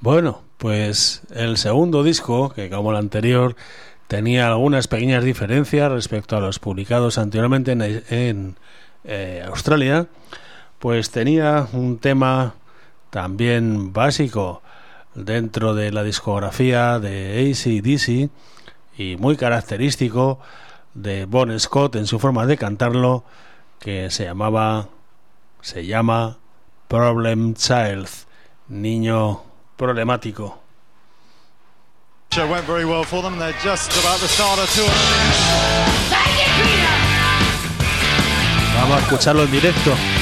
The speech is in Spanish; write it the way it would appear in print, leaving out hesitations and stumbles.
Bueno, pues el segundo disco, que como el anterior tenía algunas pequeñas diferencias respecto a los publicados anteriormente en Australia, pues tenía un tema también básico dentro de la discografía de AC/DC y muy característico de Bon Scott en su forma de cantarlo, que se llama Problem Child, niño problemático. Went very well for them. They're just about to start a tour. Vamos a escucharlo en directo.